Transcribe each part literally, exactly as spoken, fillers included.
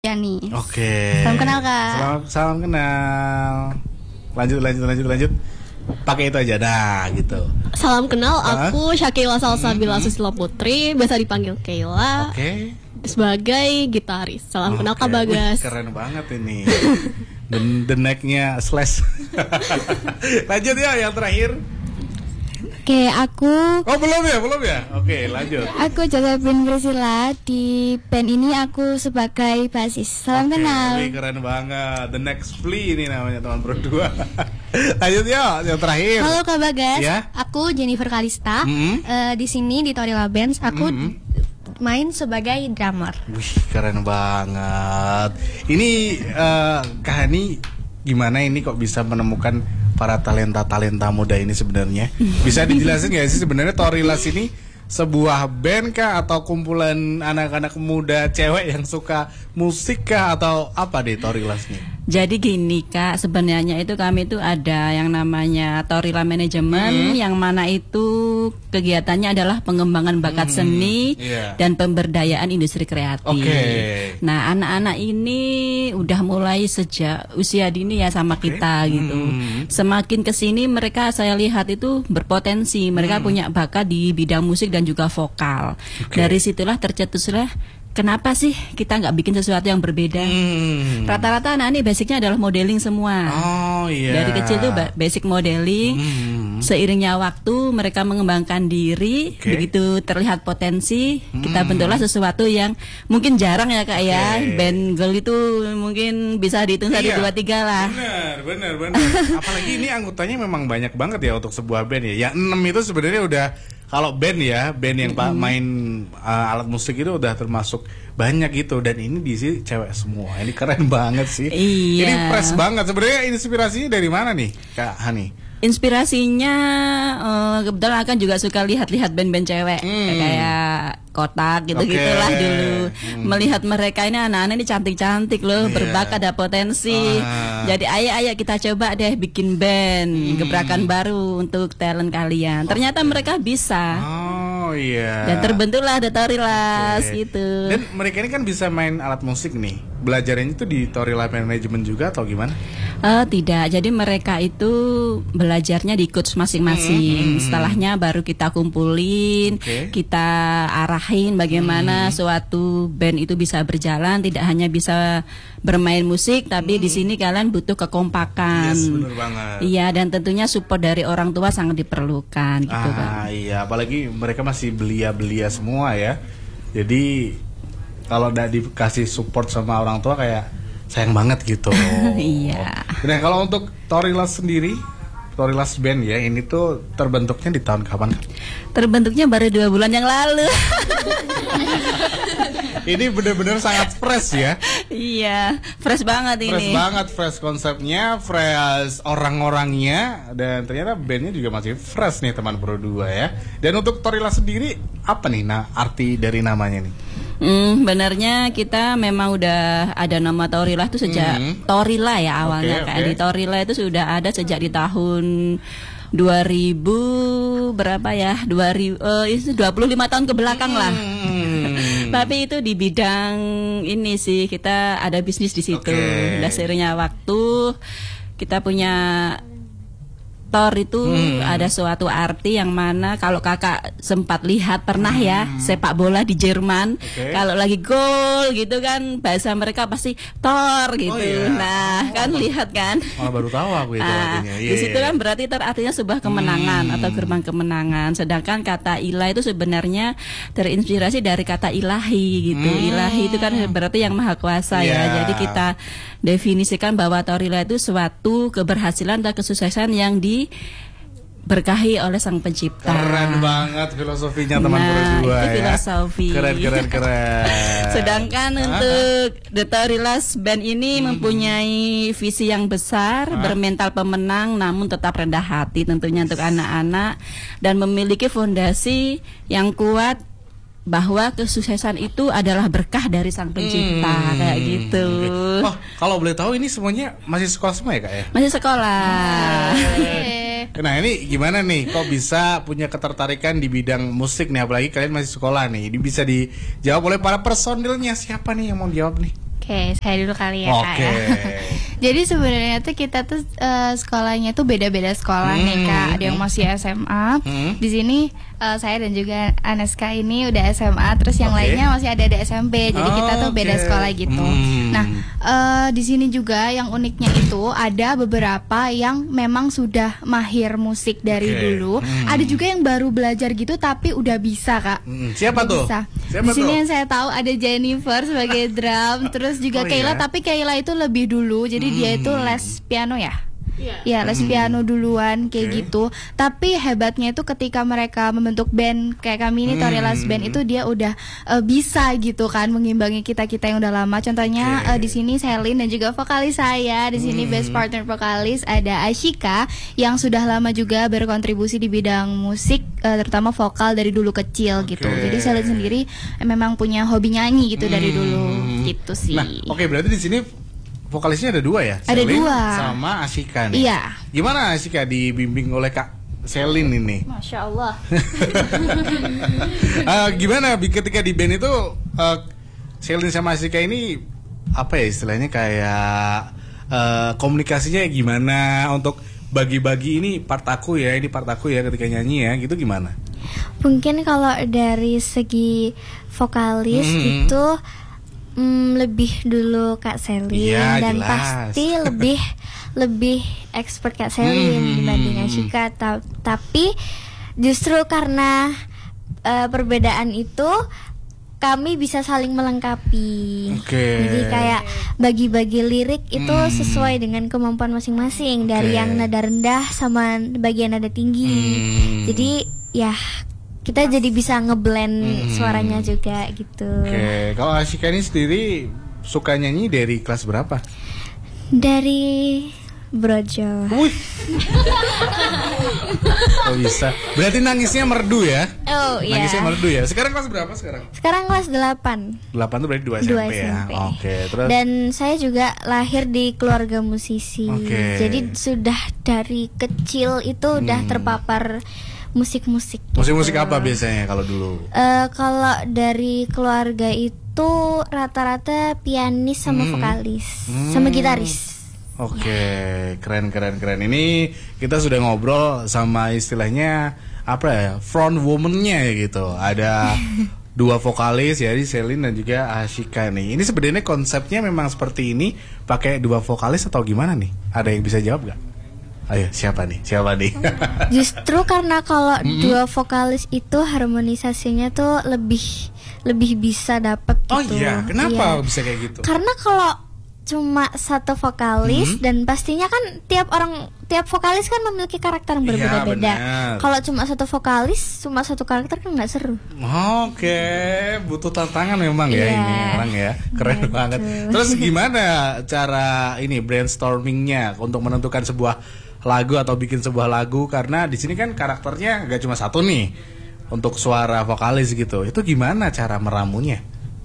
Yani. Oke. Salam kenal Kak. Salam, salam kenal. Lanjut, lanjut, lanjut, lanjut. Pakai itu aja, dah gitu. Salam kenal, aku Syakila Salsabila Hmm. Susilo Putri, biasa dipanggil Keila. Oke. Sebagai gitaris. Salam kenal Oke. Kak Bagas. Wih, keren banget ini. Dan the neck-nya slash. Lanjut ya, yang terakhir. Oke, aku Oh belum ya, belum ya. Oke, lanjut. aku Josephine Priscilla. Di band ini aku sebagai basis. Salam Oke, kenal. wih, keren banget. The next flea ini namanya teman berdua. Lanjut ya, yang terakhir. Halo Kak Bagas. Ya. Aku Jennifer Kalista. Mm-hmm. Eh, di sini di Torilla Bands aku Mm-hmm. main sebagai drummer. Wih, keren banget. Ini uh, Kak Hani, gimana ini kok bisa menemukan para talenta-talenta muda ini sebenarnya? Bisa dijelasin nggak sih sebenarnya Torilas ini sebuah band kah atau kumpulan anak-anak muda cewek yang suka musik kah atau apa deh Torilas nih? Jadi gini Kak, sebenarnya itu kami itu ada yang namanya Torilla Management, Hmm. yang mana itu kegiatannya adalah pengembangan bakat Hmm, seni iya. dan pemberdayaan industri kreatif. Oke. Nah, anak-anak ini udah mulai sejak usia dini ya sama Oke. kita gitu. Hmm. Semakin kesini mereka saya lihat itu berpotensi, mereka Hmm. punya bakat di bidang musik dan juga vokal. Oke. Dari situlah tercetuslah, kenapa sih kita nggak bikin sesuatu yang berbeda? Hmm. Rata-rata anak ini basicnya adalah modeling semua. Oh iya. Dari kecil tuh ba- basic modeling. Hmm. Seiringnya waktu mereka mengembangkan diri, Oke. begitu terlihat potensi, kita Hmm. bentuklah sesuatu yang mungkin jarang ya Kak ya. Oke. Band girl itu mungkin bisa dihitung satu Iya. dua tiga lah. Benar, benar, benar. Apalagi ini anggotanya memang banyak banget ya untuk sebuah band ya. Yang enam itu sebenarnya udah, kalau band ya, band yang pak main uh, alat musik itu udah termasuk banyak gitu, dan ini diisi cewek semua. Ini keren banget sih. Iya. Ini fresh banget. Sebenarnya inspirasinya dari mana nih, Kak Hani? Inspirasinya eh, kebetulan akan juga suka lihat-lihat band-band cewek Hmm. kayak Kotak gitu-gitulah Oke. dulu. Hmm. Melihat mereka ini anak-anak ini cantik-cantik loh, Iya. berbakat, ada potensi. Ah. Jadi ayo-ayo kita coba deh bikin band, Hmm. gebrakan baru untuk talent kalian. Ternyata mereka bisa. Oh iya. Dan terbentuklah The Torilas Oke. gitu. Dan mereka ini kan bisa main alat musik nih. Belajarnya itu di Torilla Management juga atau gimana? Eh, tidak, jadi mereka itu belajarnya di coach masing-masing. Hmm. Setelahnya baru kita kumpulin, Oke. kita arahin bagaimana suatu band itu bisa berjalan. Tidak hanya bisa bermain musik, tapi di sini kalian butuh kekompakan. Yes, bener banget. Iya, dan tentunya support dari orang tua sangat diperlukan gitu kan. Ah iya, apalagi mereka masih belia-belia semua ya. Jadi kalau udah dikasih support sama orang tua kayak sayang banget gitu. Iya. Nah kalau untuk Torilas sendiri, Torilas Band ya, ini tuh terbentuknya di tahun kapan? Terbentuknya baru dua bulan yang lalu. Ini benar-benar sangat fresh ya. Iya, fresh banget ini. Fresh banget, fresh konsepnya, fresh orang-orangnya, dan ternyata bandnya juga masih fresh nih teman berdua ya. Dan untuk Torilas sendiri apa nih nah arti dari namanya nih? Hmm, benarnya kita memang udah ada nama Torilla itu sejak Hmm. Torilla ya awalnya Oke, kan. oke. Di Torilla itu sudah ada sejak di tahun dua ribu berapa ya? dua ribu eh, itu dua puluh lima tahun ke belakang lah. Hmm. Tapi itu di bidang ini sih, kita ada bisnis di situ. Oke. Udah seiringnya waktu kita punya Tor itu Hmm. ada suatu arti yang mana kalau kakak sempat lihat pernah ya sepak bola di Jerman, Hmm. Oke. kalau lagi gol gitu kan bahasa mereka pasti Tor gitu. Oh, iya. Nah kan lihat kan. Malah baru tahu aku itu Nah, artinya. di Iya, situ iya. kan berarti Tor artinya sebuah kemenangan Hmm. atau gerbang kemenangan. Sedangkan kata ilah itu sebenarnya terinspirasi dari kata ilahi gitu. Hmm. Ilahi itu kan berarti yang maha kuasa Iya. ya. Jadi kita definisikan bahwa Torilla itu suatu keberhasilan dan kesuksesan yang diberkahi oleh Sang Pencipta. Keren banget filosofinya teman Nah, berdua itu ya. filosofi. Keren keren keren. Sedangkan Ah, untuk The Torilas Band ini mempunyai visi yang besar, Ah. bermental pemenang namun tetap rendah hati tentunya untuk anak-anak, dan memiliki fondasi yang kuat bahwa kesuksesan itu adalah berkah dari Sang Pencipta, Hmm, kayak gitu. oke. Oh, kalau boleh tahu ini semuanya masih sekolah semua ya Kak ya? Masih sekolah. Nah ini gimana nih, kok bisa punya ketertarikan di bidang musik nih, apalagi kalian masih sekolah nih. Ini bisa dijawab oleh para personilnya, siapa nih yang mau jawab nih? Oke, saya dulu kali ya Kak Oke. ya. Jadi sebenarnya tuh kita tuh eh, sekolahnya tuh beda-beda sekolah nih Hmm. Kak. Ada yang masih S M A. Hmm. Di sini eh, saya dan juga Aneska ini udah S M A, terus yang Oke. lainnya masih ada di S M P. Jadi kita tuh beda Oke. sekolah gitu. Hmm. Nah, eh, di sini juga yang uniknya itu ada beberapa yang memang sudah mahir musik dari Oke. dulu. Hmm. Ada juga yang baru belajar gitu tapi udah bisa Kak. Hmm, siapa Udah tuh? Bisa. Siapa Di sini tuh? yang saya tahu ada Jennifer sebagai drum, terus juga Oh, Kayla, iya? tapi Kayla itu lebih dulu. Jadi dia itu Hmm. les piano ya. Iya. Ya, les Hmm. piano duluan kayak Oke. gitu. Tapi hebatnya itu ketika mereka membentuk band kayak kami ini Hmm. Torilas Band itu dia udah eh, bisa gitu kan mengimbangi kita-kita yang udah lama. Contohnya Oke. eh, di sini Selin dan juga vokalis saya. Di sini Hmm. best partner vokalis ada Ashika yang sudah lama juga berkontribusi di bidang musik eh, terutama vokal dari dulu kecil gitu. Oke. Jadi Selin sendiri eh, memang punya hobi nyanyi gitu dari Hmm. dulu gitu sih. Nah, oke berarti di sini vokalisnya ada dua ya? Ada Selin dua. sama Ashika nih. Iya. Gimana Ashika dibimbing oleh Kak Selin ini? Masya Allah. Eh, gimana bi- ketika di band itu eh, Selin sama Ashika ini apa ya istilahnya kayak eh, komunikasinya gimana untuk bagi-bagi ini part aku ya, ini part aku ya ketika nyanyi ya, gitu gimana? Mungkin kalau dari segi vokalis Hmm. itu mm, lebih dulu Kak Selin Iya, dan jelas. pasti lebih lebih expert Kak Selin Hmm. dibanding Ashika. Ta- tapi justru karena eh, perbedaan itu kami bisa saling melengkapi. Oke. Jadi kayak bagi-bagi lirik itu Hmm. sesuai dengan kemampuan masing-masing, dari Oke. yang nada rendah sama bagian nada tinggi. Hmm. Jadi ya kita jadi bisa ngeblend Hmm. suaranya juga gitu. Oke, kalau Ashika ini sendiri suka nyanyi dari kelas berapa? Dari Brojo. Wih. Oh bisa. Berarti nangisnya merdu ya? Oh iya. Nangisnya merdu ya. Sekarang kelas berapa sekarang? Sekarang kelas delapan. delapan tuh berarti dua S M P dua ya. S M P. Oke, terus Dan saya juga lahir di keluarga musisi. Oke. Jadi sudah dari kecil itu udah Hmm. terpapar musik-musik. musik-musik gitu. apa biasanya kalau dulu? Eh, kalau dari keluarga itu rata-rata pianis sama Hmm. vokalis, Hmm. sama gitaris. Oke, keren keren keren. Ini kita sudah ngobrol sama istilahnya apa ya? Front woman-nya ya gitu. Ada dua vokalis ya, Selin dan juga Ashika nih. Ini sebenarnya konsepnya memang seperti ini, pakai dua vokalis atau gimana nih? Ada yang bisa jawab gak? Ayo, siapa nih? Siapa nih? Justru karena kalau dua vokalis itu harmonisasinya tuh lebih lebih bisa dapet Oh gitu. iya, kenapa Iya. bisa kayak gitu? Karena kalau cuma satu vokalis Hmm. dan pastinya kan tiap orang tiap vokalis kan memiliki karakter yang Iya, berbeda-beda. benar. Kalau cuma satu vokalis, cuma satu karakter kan nggak seru. Oke, butuh tantangan memang ya Iya. ini orang ya, keren Betul. banget. Terus gimana cara ini brainstormingnya untuk menentukan sebuah lagu atau bikin sebuah lagu, karena di sini kan karakternya nggak cuma satu nih untuk suara vokalis gitu. Itu gimana cara meramunya?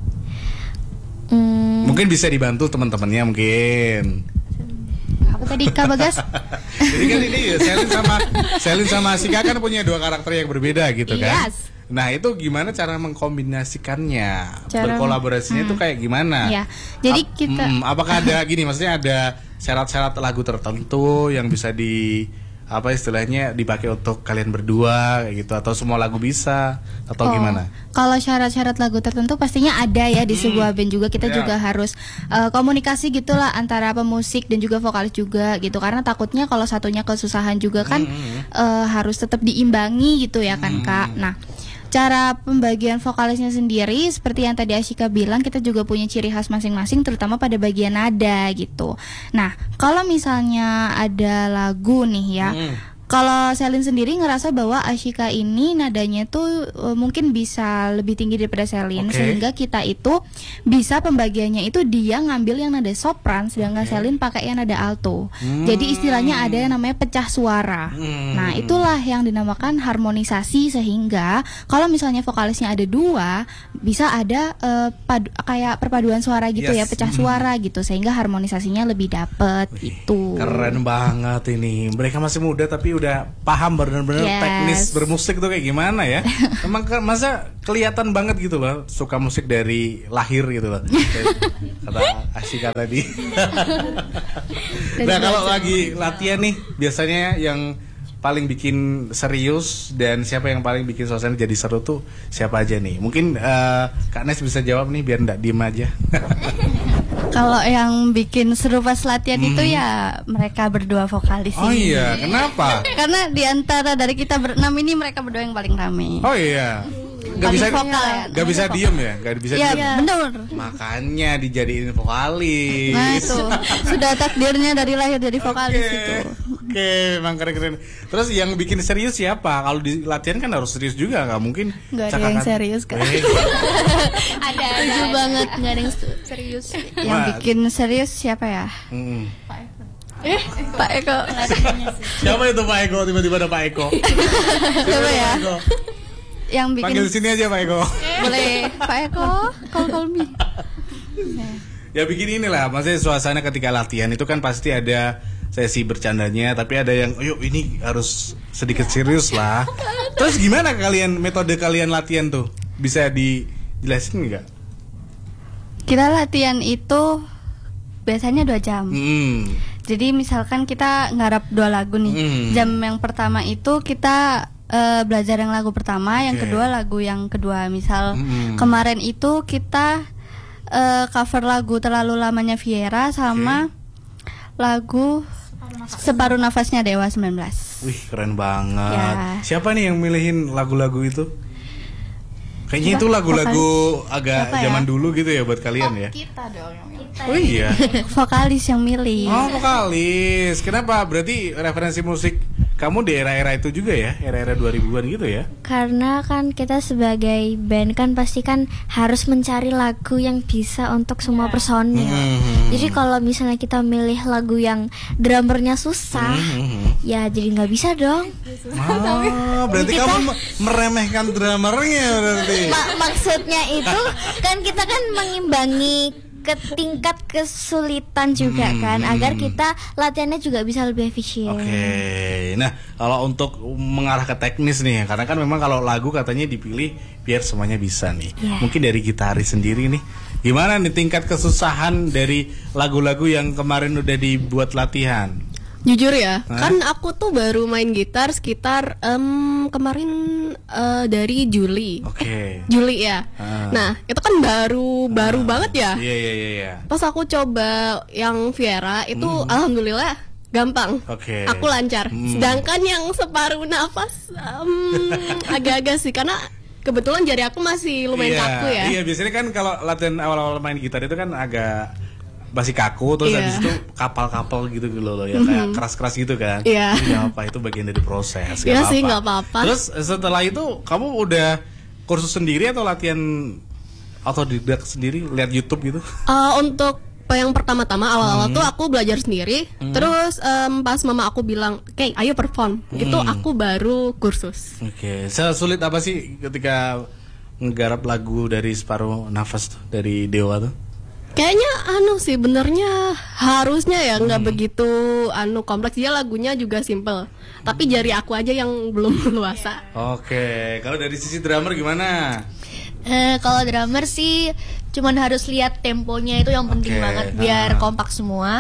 Hmm, Mungkin bisa dibantu teman-temannya mungkin. Apa tadi Kak Bagas? Jadi kan ini Selin sama Selin sama Ashika kan punya dua karakter yang berbeda gitu kan. Yes. Nah itu gimana cara mengkombinasikannya, Cara- berkolaborasinya itu kayak gimana? Iya. Jadi Ap- kita- hmm, apakah ada gini, maksudnya ada syarat-syarat lagu tertentu yang bisa di apa istilahnya dipakai untuk kalian berdua kayak gitu, atau semua lagu bisa atau Oh, gimana? Kalau syarat-syarat lagu tertentu pastinya ada ya di sebuah band juga. Kita Ya. juga harus eh, komunikasi gitulah antara pemusik dan juga vokalis juga gitu. Karena takutnya kalau satunya kesusahan juga kan eh, harus tetap diimbangi gitu ya kan Kak. Nah, cara pembagian vokalisnya sendiri seperti yang tadi Ashika bilang, kita juga punya ciri khas masing-masing terutama pada bagian nada gitu. Nah, kalau misalnya ada lagu nih ya, Hmm. kalau Selin sendiri ngerasa bahwa Ashika ini nadanya tuh uh, mungkin bisa lebih tinggi daripada Selin, Oke. sehingga kita itu bisa pembagiannya itu dia ngambil yang nada sopran, sedangkan Selin pakai yang nada alto. Jadi istilahnya ada yang namanya pecah suara. Hmm. Nah, itulah yang dinamakan harmonisasi, sehingga kalau misalnya vokalisnya ada dua, bisa ada uh, padu- kayak perpaduan suara gitu Yes. ya, pecah suara gitu, sehingga harmonisasinya lebih dapet itu. Keren banget ini. Mereka masih muda tapi udah paham benar-benar Yes. teknis bermusik tuh kayak gimana ya. Emang ke- masa kelihatan banget gitu loh suka musik dari lahir gitu loh. Kata Asyika tadi. Nah kalau lagi latihan nih biasanya yang paling bikin serius dan siapa yang paling bikin suasana jadi seru tuh siapa aja nih? Mungkin eh, Kak Nes bisa jawab nih biar nggak diem aja. Kalau yang bikin seru pas latihan itu Hmm. ya mereka berdua vokalis Oh sih. iya, kenapa? Karena di antara dari kita berenam ini mereka berdua yang paling rame. Oh iya. Gak Paling bisa vokal ya. gak bisa diem ya? Gak bisa Ya, diem. bener. Makanya dijadiin vokalis. Nah itu sudah takdirnya dari lahir jadi vokalis Oke. itu. Oke, emang keren-keren. Terus yang bikin serius siapa? Kalau di latihan kan harus serius juga, nggak mungkin. Nggak ada yang cakakan. serius, Kak. Eh, Ada Setuju banget, nggak ada yang serius. Yang Wah. bikin serius siapa ya? mm. Pak Eko. Siapa itu Pak Eko? Tiba-tiba ada Pak Eko. Siapa ya? Pak Eko. Yang bikin Panggil sini aja Pak Eko. boleh Pak Eko, call call me. Ya bikin inilah, maksudnya suasana ketika latihan itu kan pasti ada sesi bercandanya, tapi ada yang, yuk ini harus sedikit serius lah. Terus gimana kalian, metode kalian latihan tuh? Bisa dijelasin nggak? Kita latihan itu biasanya dua jam. Hmm. Jadi misalkan kita nggarap dua lagu nih. Hmm. Jam yang pertama itu kita eh, belajar yang lagu pertama, yang Oke. kedua lagu yang kedua. Misal Hmm. kemarin itu kita eh, cover lagu Terlalu Lamanya Viera sama lagu Separuh Nafasnya Dewa sembilan belas. Wih keren banget. Ya. Siapa nih yang milihin lagu-lagu itu? Kayaknya Siapa? itu lagu-lagu agak Siapa ya? zaman dulu gitu ya buat kalian ya. Kita dong yang Oh iya. vokalis yang milih. Oh vokalis. Kenapa? Berarti referensi musik kamu di era-era itu juga ya? Era-era dua ribuan gitu ya? Karena kan kita sebagai band kan pasti kan harus mencari lagu yang bisa untuk semua personil. Hmm. Jadi kalau misalnya kita milih lagu yang drummernya susah, Hmm. ya jadi nggak bisa dong. Oh, berarti kamu me- meremehkan drummernya berarti. Ma- maksudnya itu kan kita kan mengimbangi ke tingkat kesulitan juga Hmm, kan, hmm. agar kita latihannya juga bisa lebih efisien. Oke, nah kalau untuk mengarah ke teknis nih, karena kan memang kalau lagu katanya dipilih biar semuanya bisa nih. Yeah. Mungkin dari gitaris sendiri nih, gimana nih tingkat kesusahan dari lagu-lagu yang kemarin udah dibuat latihan? Jujur ya, Hah? kan aku tuh baru main gitar sekitar em, kemarin eh, dari Juli. Oke. Juli ya. Ah. Nah, itu kan baru baru banget ya. Iya iya iya. iya. Pas aku coba yang Viera itu Hmm. alhamdulillah gampang. Oke. Aku lancar. Hmm. Sedangkan yang separuh nafas em, agak-agak sih karena kebetulan jari aku masih lumayan Iya, kaku ya. Iya, biasanya kan kalau latihan awal-awal main gitar itu kan agak masih kaku, terus Iya. habis itu kapal-kapal gitu gitu loh ya, kayak keras-keras gitu kan. Iya. Nggak apa, itu bagian dari proses. Iya sih, nggak apa-apa. Terus setelah itu kamu udah kursus sendiri atau latihan otodidak sendiri, lihat YouTube gitu? Eh, untuk yang pertama-tama awal-awal Hmm. tuh aku belajar sendiri. Terus em, pas mama aku bilang, "Oke, ayo perform." Itu Hmm. aku baru kursus. Oke, sesulit apa sih ketika menggarap lagu dari Separuh Nafas tuh, dari Dewa tuh? Kayaknya anu sih benernya harusnya ya nggak Hmm. begitu anu kompleks, dia lagunya juga simple. Tapi jari aku aja yang belum luasa. Oke, kalau dari sisi drummer gimana? Eh, kalau drummer sih cuman harus lihat temponya itu yang penting Oke, banget biar ah. kompak semua.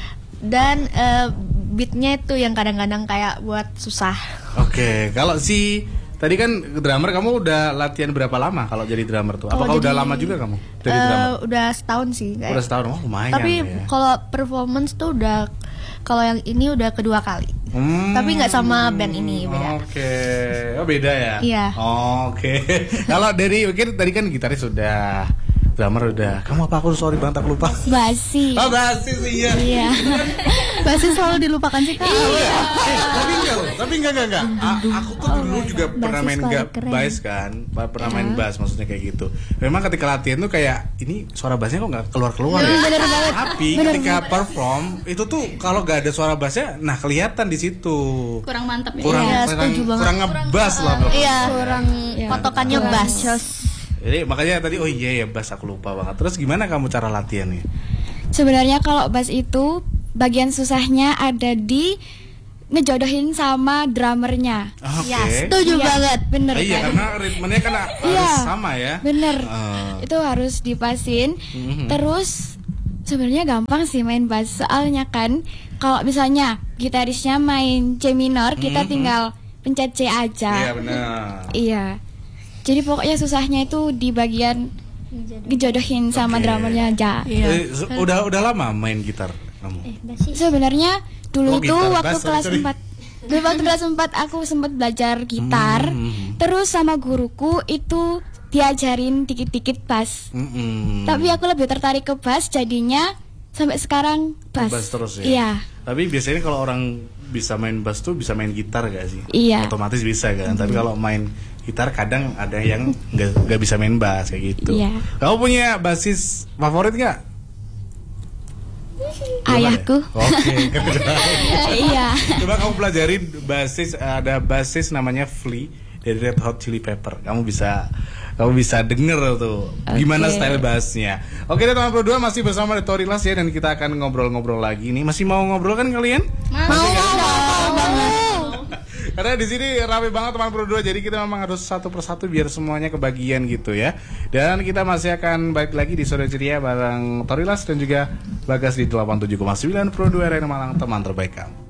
Dan eh, beatnya itu yang kadang-kadang kayak buat susah. Oke, kalau si tadi kan drummer kamu udah latihan berapa lama kalau jadi drummer tuh? Kalau Apakah udah jadi- lama juga kamu jadi Eh, drummer? udah setahun sih. kayak. Udah setahun, oh lumayan Tapi ya. kalau performance tuh udah kalau yang ini udah kedua kali. Hmm. Tapi nggak sama band ini, beda. Oke, oh beda ya? Iya. Oh, Oke, kalau dari mungkin tadi kan gitaris sudah, drummer udah. Kamu apa? Aku sorry banget aku lupa. Basi. Oh basis iya. Iya. Pasti selalu dilupakan sih Kak. Iya. Eh, tapi enggak loh, tapi enggak enggak enggak. A- aku tuh dulu juga pernah main paling ga- keren. bass kan, Pa- pernah main bass maksudnya kayak gitu. Memang ketika latihan tuh kayak ini suara bassnya kok nggak keluar keluar ya. Tapi ketika perform itu tuh kalau gak ada suara bassnya, nah kelihatan di situ. Kurang mantap ya. Kurang Iya, kurang, setuju banget. kurang ngebass lah. pokoknya. Iya, Kurang patokannya bass. Jadi makanya tadi oh iya ya bass aku lupa banget. Terus gimana kamu cara latihannya? Sebenarnya kalau bass itu bagian susahnya ada di ngejodohin sama drummernya. Oke. Ya, setuju Iya, banget. bener Ah, iya kan? karena ritmenya kan harus Iya. sama ya. Bener, Ah. itu harus dipasin. Mhm. Terus sebenarnya gampang sih main bass, soalnya kan kalau misalnya gitarisnya main C minor, kita Mhm. tinggal pencet C Iya aja. benar. Iya. Jadi pokoknya susahnya itu di bagian dijodohin sama Oke. drummernya aja. Eh, se- udah udah lama main gitar kamu? Sebenarnya dulu Oh, tuh gitar, waktu bass, kelas sorry, sorry. empat dulu waktu kelas empat aku sempat belajar gitar. Hmm. Terus sama guruku itu diajarin dikit-dikit bass. Mm-mm. Tapi aku lebih tertarik ke bass, jadinya sampai sekarang bass. Bass terus ya. Iya. Tapi biasanya kalau orang bisa main bass tuh bisa main gitar gak sih? Iya. Otomatis bisa kan. Tapi kalau main gitar kadang ada yang nggak nggak bisa main bass kayak gitu. Iya. Kamu punya basis favorit nggak? Belum Ayahku. ada? Oke. Iya. Coba kamu pelajarin basis, ada basis namanya Flea dari Red Hot Chili Pepper. Kamu bisa kamu bisa denger tuh gimana Oke. style bassnya. Oke deh teman berdua, masih bersama The Torilas ya, dan kita akan ngobrol-ngobrol lagi nih. Masih mau ngobrol kan kalian? Masih kan? Karena di sini rame banget teman berdua, jadi kita memang harus satu persatu biar semuanya kebagian gitu ya. Dan kita masih akan balik lagi di Sore Ceria bareng Torilas dan juga Bagas di delapan puluh tujuh koma sembilan Pro dua R N Malang, teman terbaik kamu.